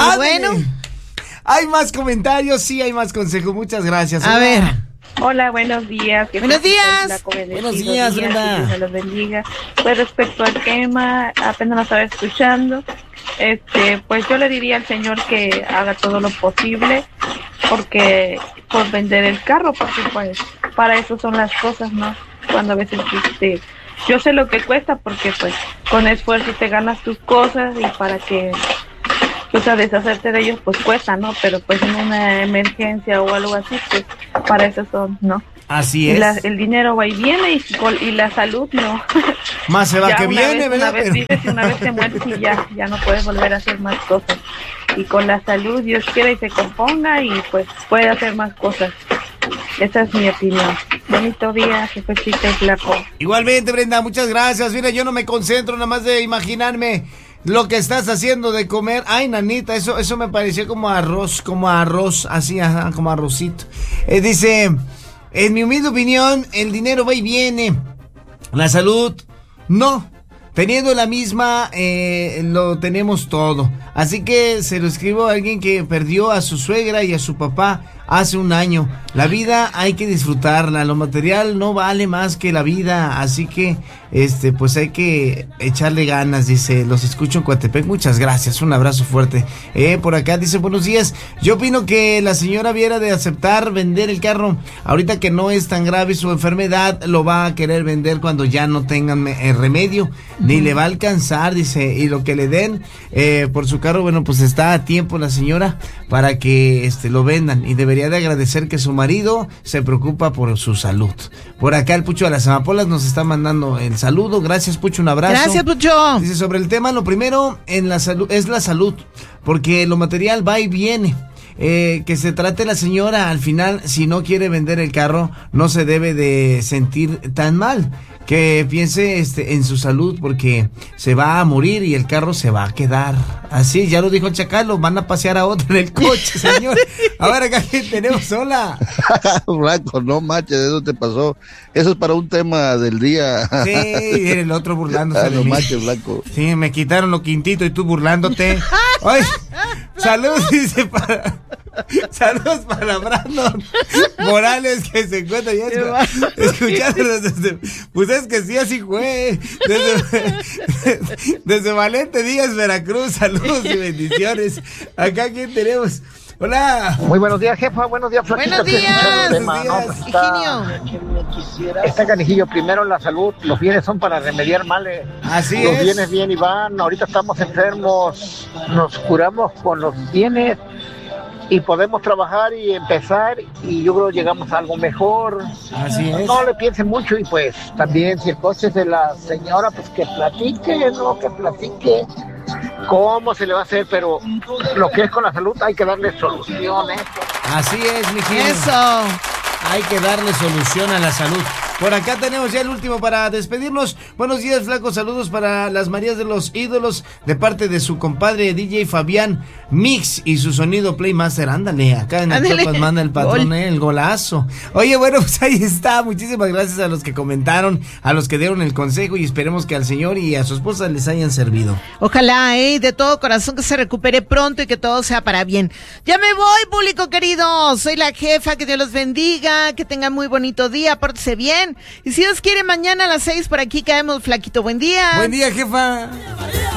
Bueno. Hay más comentarios, sí, hay más consejos. Muchas gracias. A ver. Hola, buenos días. Buenos días. Buenos días, Brenda. Que Dios los bendiga. Pues respecto al tema, apenas lo estaba escuchando. Pues yo le diría al señor que haga todo lo posible porque por vender el carro, porque pues para eso son las cosas, ¿no? Cuando a veces yo sé lo que cuesta porque pues con esfuerzo te ganas tus cosas y para que deshacerte de ellos pues cuesta, ¿no? Pero pues en una emergencia o algo así, pues para eso son, ¿no? Así es. El dinero va y viene y la salud no. Más se va que viene, ¿verdad? Una vez vives y una vez te mueres y ya no puedes volver a hacer más cosas. Y con la salud Dios quiera y se componga y pues puede hacer más cosas. Esa es mi opinión. Bonito día, jefecita y flaco. Igualmente, Brenda, muchas gracias. Mira, yo no me concentro nada más de imaginarme lo que estás haciendo de comer. Ay, nanita, eso me pareció como arroz, así, ajá, como arrocito. Dice, en mi humilde opinión, el dinero va y viene. La salud, no. Teniendo la misma, lo tenemos todo. Así que se lo escribo a alguien que perdió a su suegra y a su papá hace un año. La vida hay que disfrutarla. Lo material no vale más que la vida. Así que, pues hay que echarle ganas, dice. Los escucho en Coatepec. Muchas gracias. Un abrazo fuerte. Por acá dice, buenos días. Yo opino que la señora viera de aceptar vender el carro. Ahorita que no es tan grave su enfermedad, lo va a querer vender cuando ya no tengan remedio. Ni le va a alcanzar, dice. Y lo que le den por su carro, bueno, pues está a tiempo la señora para que lo vendan. Y debería de agradecer que su marido se preocupa por su salud. Por acá el Pucho de las Amapolas nos está mandando el saludo. Gracias, Pucho, un abrazo. Gracias, Pucho. Dice, sobre el tema, lo primero en la salud es la salud, porque lo material va y viene. Que se trate la señora, al final, si no quiere vender el carro, no se debe de sentir tan mal. Que piense en su salud, porque se va a morir y el carro se va a quedar. Así, ya lo dijo el Chacalo, van a pasear a otro en el coche, señor. A ver, acá ¿quién tenemos? Hola. Blanco, no manches, eso te pasó. Eso es para un tema del día. Sí, viene el otro burlándose de no mí. manches, Blanco. Sí, me quitaron lo quintito y tú burlándote. Ay, saludos, dice saludos para Brandon Morales, que se encuentra ya escuchándonos desde, pues es que sí, así fue, desde Valente Díaz, Veracruz. Saludos y bendiciones. Acá ¿quién tenemos? Hola. Muy buenos días, jefa. Buenos días, Flaquita. Buenos días. Está canijillo. Primero la salud. Los bienes son para remediar males. Así los es. Los bienes bien y van. Ahorita estamos enfermos. Nos curamos con los bienes y podemos trabajar y empezar, y yo creo que llegamos a algo mejor. Así es. No le piensen mucho, y pues también si el coche es de la señora, pues que platique, ¿no? Que platique cómo se le va a hacer, pero lo que es con la salud hay que darle soluciones. Así es, mi querido. Eso. Hay que darle solución a la salud. Por acá tenemos ya el último para despedirnos. Buenos días, Flaco. Saludos para las Marías de los Ídolos de parte de su compadre DJ Fabián Mix y su sonido Playmaster. Ándale, acá en el Chiapas manda el patrón, el golazo. Oye, bueno, pues ahí está. Muchísimas gracias a los que comentaron, a los que dieron el consejo, y esperemos que al señor y a su esposa les hayan servido. Ojalá, de todo corazón, que se recupere pronto y que todo sea para bien. Ya me voy, público querido. Soy la jefa, que Dios los bendiga, que tengan muy bonito día, pórtese bien. Y si Dios quiere, mañana a las 6 por aquí caemos, Flaquito. Buen día. Buen día, jefa.